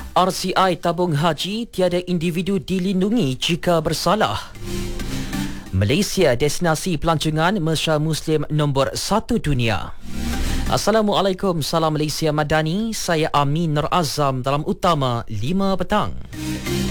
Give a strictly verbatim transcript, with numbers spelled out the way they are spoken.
R C I tabung haji tiada individu dilindungi jika bersalah. Malaysia destinasi pelancongan mesra Muslim nombor satu dunia. Assalamualaikum, salam Malaysia Madani. Saya Amin Nur Azam dalam Utama lima petang.